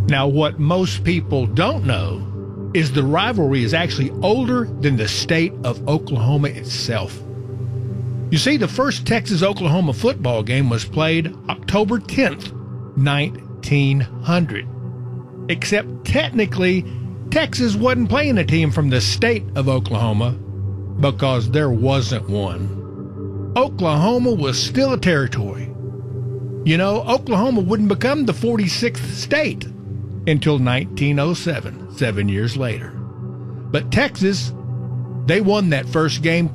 Now, what most people don't know is the rivalry is actually older than the state of Oklahoma itself. You see, the first Texas-Oklahoma football game was played October 10th, 1900. Except technically, Texas wasn't playing a team from the state of Oklahoma because there wasn't one. Oklahoma was still a territory. You know, Oklahoma wouldn't become the 46th state until 1907, 7 years later. But Texas, they won that first game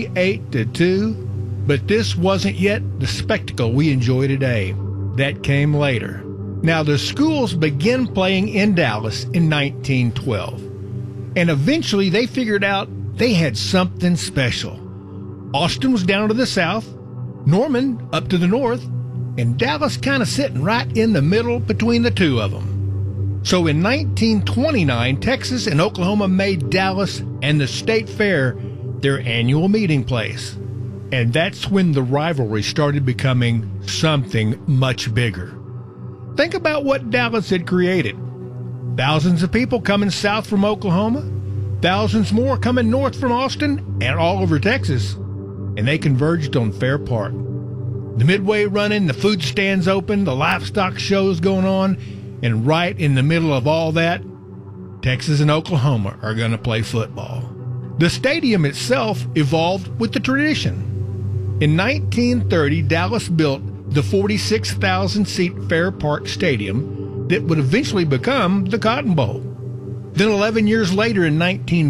28-2, but this wasn't yet the spectacle we enjoy today. That came later. Now, the schools began playing in Dallas in 1912, and eventually they figured out they had something special. Austin was down to the south, Norman up to the north, and Dallas kind of sitting right in the middle between the two of them. So in 1929, Texas and Oklahoma made Dallas and the State Fair their annual meeting place. And that's when the rivalry started becoming something much bigger. Think about what Dallas had created. Thousands of people coming south from Oklahoma, thousands more coming north from Austin and all over Texas, and they converged on Fair Park. The midway running, the food stands open, the livestock shows going on, and right in the middle of all that, Texas and Oklahoma are going to play football. The stadium itself evolved with the tradition. In 1930, Dallas built the 46,000-seat Fair Park Stadium that would eventually become the Cotton Bowl. Then 11 years later, in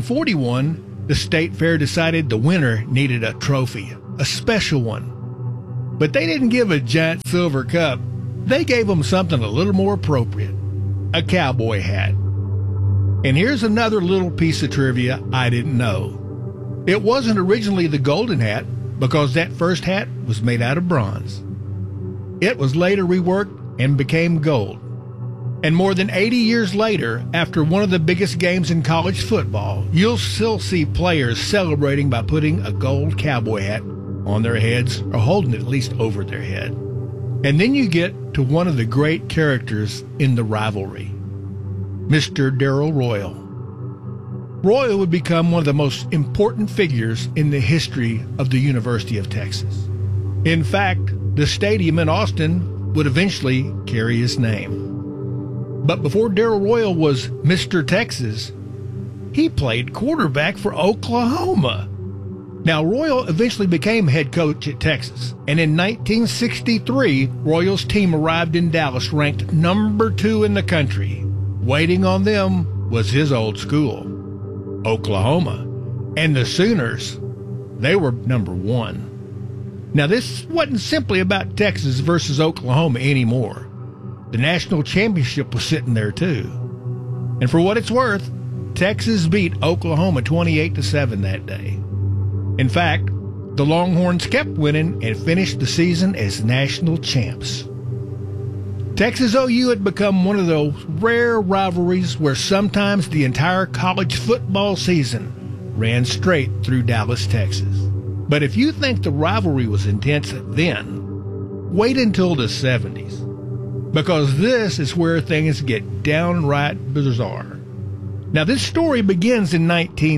1941, the State Fair decided the winner needed a trophy, a special one. But they didn't give a giant silver cup. They gave them something a little more appropriate, a cowboy hat. And here's another little piece of trivia I didn't know. It wasn't originally the golden hat because that first hat was made out of bronze. It was later reworked and became gold. And more than 80 years later, after one of the biggest games in college football, you'll still see players celebrating by putting a gold cowboy hat on their heads or holding it at least over their head. And then you get to one of the great characters in the rivalry, Mr. Darrell Royal. Royal would become one of the most important figures in the history of the University of Texas. In fact, the stadium in Austin would eventually carry his name. But before Darrell Royal was Mr. Texas, he played quarterback for Oklahoma. Now, Royal eventually became head coach at Texas, and in 1963, Royal's team arrived in Dallas ranked number 2 in the country. Waiting on them was his old school, Oklahoma, and the Sooners, they were number 1. Now, this wasn't simply about Texas versus Oklahoma anymore. The national championship was sitting there, too. And for what it's worth, Texas beat Oklahoma 28-7 that day. In fact, the Longhorns kept winning and finished the season as national champs. Texas OU had become one of those rare rivalries where sometimes the entire college football season ran straight through Dallas, Texas. But if you think the rivalry was intense then, wait until the 70s. Because this is where things get downright bizarre. Now, this story begins in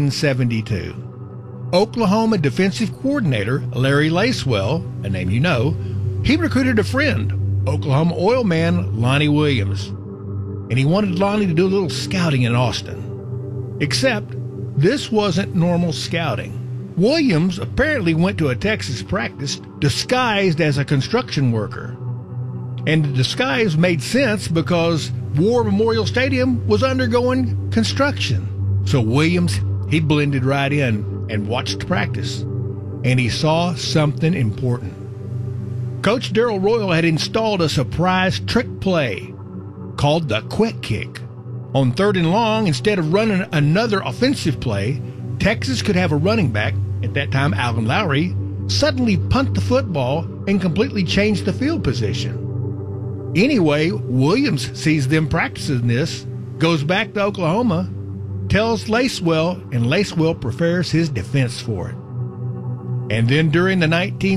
1972. Oklahoma defensive coordinator Larry Lacewell, a name you know, he recruited a friend, Oklahoma oil man Lonnie Williams. And he wanted Lonnie to do a little scouting in Austin. Except, this wasn't normal scouting. Williams apparently went to a Texas practice disguised as a construction worker. And the disguise made sense because War Memorial Stadium was undergoing construction. So Williams, he blended right in and watched practice. And he saw something important. Coach Darrell Royal had installed a surprise trick play called the quick kick. On 3rd and long, instead of running another offensive play, Texas could have a running back, at that time Alan Lowry, suddenly punt the football and completely change the field position. Anyway, Williams sees them practicing this, goes back to Oklahoma, tells Lacewell, and Lacewell prepares his defense for it. And then during the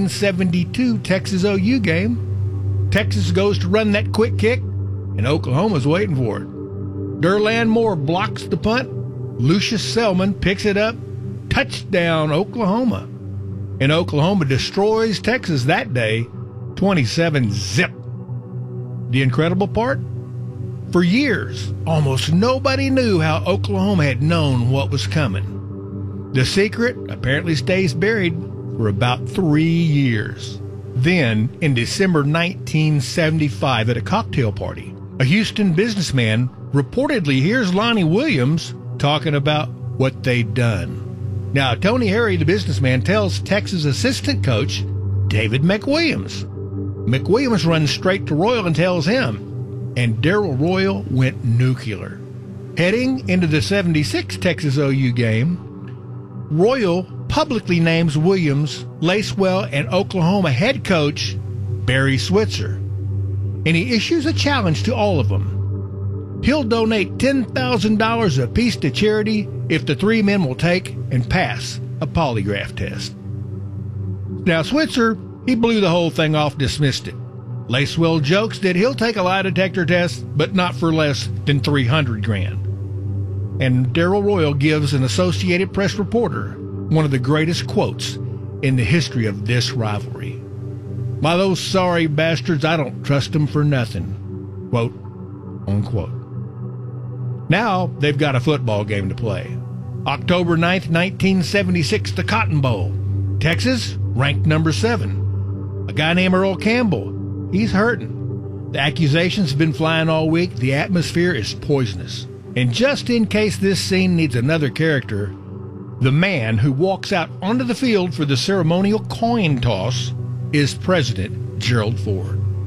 1972 Texas OU game, Texas goes to run that quick kick, and Oklahoma's waiting for it. Derland Moore blocks the punt. Lucius Selman picks it up. Touchdown, Oklahoma. And Oklahoma destroys Texas that day, 27-zip. The incredible part? For years, almost nobody knew how Oklahoma had known what was coming. The secret apparently stays buried for about 3 years. Then, in December 1975 at a cocktail party, a Houston businessman reportedly hears Lonnie Williams talking about what they'd done. Now, Tony Harry, the businessman, tells Texas assistant coach David McWilliams. McWilliams runs straight to Royal and tells him, and Darrell Royal went nuclear. Heading into the 76 Texas OU game, Royal publicly names Williams, Lacewell, and Oklahoma head coach Barry Switzer, and he issues a challenge to all of them. He'll donate $10,000 apiece to charity if the three men will take and pass a polygraph test. Now, Switzer, he blew the whole thing off, dismissed it. Lacewell jokes that he'll take a lie detector test, but not for less than $300,000. And Darrell Royal gives an Associated Press reporter one of the greatest quotes in the history of this rivalry. "By those sorry bastards, I don't trust them for nothing." Quote, unquote. Now they've got a football game to play. October 9th, 1976, the Cotton Bowl. Texas, ranked number 7. A guy named Earl Campbell, he's hurting. The accusations have been flying all week. The atmosphere is poisonous. And just in case this scene needs another character, the man who walks out onto the field for the ceremonial coin toss is President Gerald Ford.